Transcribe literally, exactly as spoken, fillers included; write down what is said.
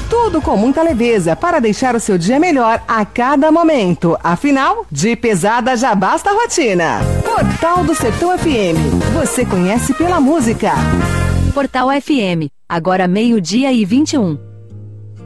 Tudo com muita leveza para deixar o seu dia melhor a cada momento. Afinal, de pesada já basta a rotina. Portal do Sertão F M. Você conhece pela música. Portal F M. Agora meio-dia e vinte e um.